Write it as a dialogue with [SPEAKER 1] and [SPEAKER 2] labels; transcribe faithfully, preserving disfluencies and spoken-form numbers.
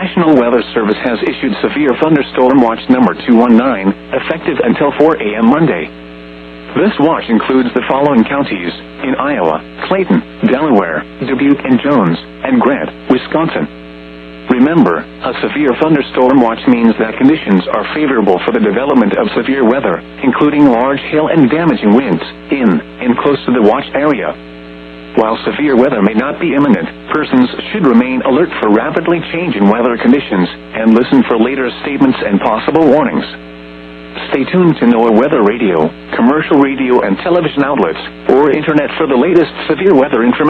[SPEAKER 1] National Weather Service has issued Severe Thunderstorm Watch number two one nine, effective until four a m Monday. This watch includes the following counties in Iowa: Clayton, Delaware, Dubuque and Jones, and Grant, Wisconsin. Remember, a severe thunderstorm watch means that conditions are favorable for the development of severe weather, including large hail and damaging winds, in and close to the watch area. While severe weather may not be imminent, persons should remain alert for rapidly changing weather conditions and listen for later statements and possible warnings. Stay tuned to NOAA Weather Radio, commercial radio and television outlets, or internet for the latest severe weather information.